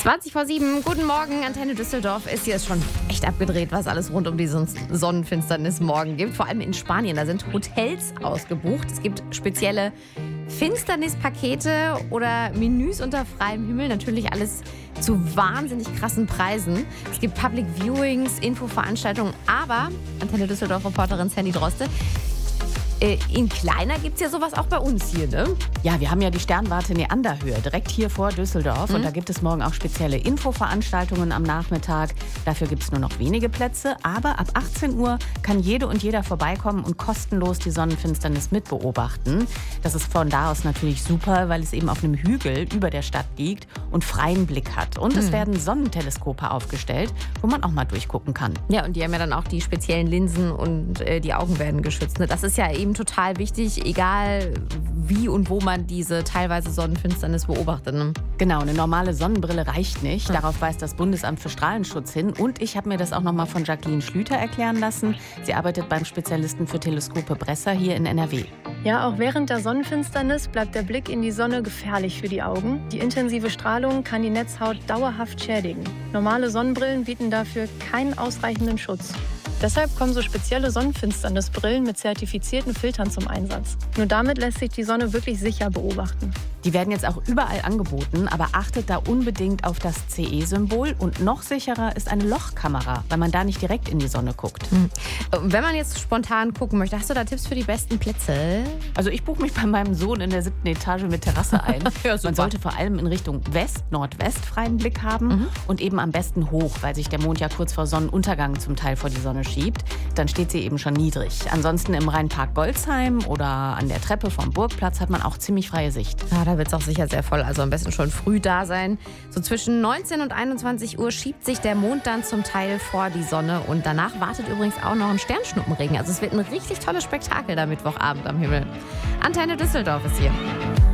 7:20. Guten Morgen, Antenne Düsseldorf. Ist hier schon echt abgedreht, was alles rund um die Sonnenfinsternis morgen gibt. Vor allem in Spanien, da sind Hotels ausgebucht. Es gibt spezielle Finsternispakete oder Menüs unter freiem Himmel. Natürlich alles zu wahnsinnig krassen Preisen. Es gibt Public Viewings, Infoveranstaltungen. Aber, Antenne Düsseldorf-Reporterin Sandy Droste, in kleiner gibt es ja sowas auch bei uns hier, ne? Ja, wir haben ja die Sternwarte Neanderhöhe direkt hier vor Düsseldorf. Und da gibt es morgen auch spezielle Infoveranstaltungen am Nachmittag. Dafür gibt es nur noch wenige Plätze. Aber ab 18 Uhr kann jede und jeder vorbeikommen und kostenlos die Sonnenfinsternis mitbeobachten. Das ist von da aus natürlich super, weil es eben auf einem Hügel über der Stadt liegt und freien Blick hat. Und es werden Sonnenteleskope aufgestellt, wo man auch mal durchgucken kann. Ja, und die haben ja dann auch die speziellen Linsen und die Augen werden geschützt. Das ist ja eben total wichtig, egal wie und wo man diese teilweise Sonnenfinsternis beobachtet. Ne? Genau, eine normale Sonnenbrille reicht nicht. Darauf weist das Bundesamt für Strahlenschutz hin. Und ich habe mir das auch nochmal von Jacqueline Schlüter erklären lassen. Sie arbeitet beim Spezialisten für Teleskope Bresser hier in NRW. Ja, auch während der Sonnenfinsternis bleibt der Blick in die Sonne gefährlich für die Augen. Die intensive Strahlung kann die Netzhaut dauerhaft schädigen. Normale Sonnenbrillen bieten dafür keinen ausreichenden Schutz. Deshalb kommen so spezielle Sonnenfinsternisbrillen mit zertifizierten Filtern zum Einsatz. Nur damit lässt sich die Sonne wirklich sicher beobachten. Die werden jetzt auch überall angeboten, aber achtet da unbedingt auf das CE-Symbol. Und noch sicherer ist eine Lochkamera, weil man da nicht direkt in die Sonne guckt. Wenn man jetzt spontan gucken möchte, hast du da Tipps für die besten Plätze? Also ich buche mich bei meinem Sohn in der 7. Etage mit Terrasse ein. Ja, man sollte vor allem in Richtung West-Nordwest freien Blick haben und eben am besten hoch, weil sich der Mond ja kurz vor Sonnenuntergang zum Teil vor die Sonne schiebt. Dann steht sie eben schon niedrig. Ansonsten im Rheinpark Golzheim oder an der Treppe vom Burgplatz hat man auch ziemlich freie Sicht. Ja, da wird es auch sicher sehr voll. Also am besten schon früh da sein. So zwischen 19 und 21 Uhr schiebt sich der Mond dann zum Teil vor die Sonne. Und danach wartet übrigens auch noch ein Sternschnuppenregen. Also es wird ein richtig tolles Spektakel da Mittwochabend am Himmel. Antenne Düsseldorf ist hier.